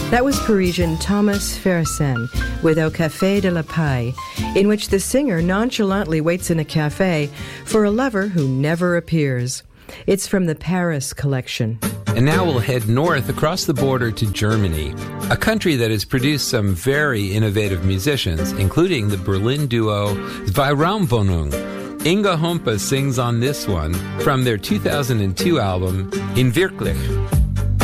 That was Parisian Thomas Fersen with Au Café de la Paille, in which the singer nonchalantly waits in a cafe for a lover who never appears. It's from the Paris collection. And now we'll head north across the border to Germany, a country that has produced some very innovative musicians, including the Berlin duo Zweiraumwohnung. Inga Hompe sings on this one from their 2002 album In Wirklich.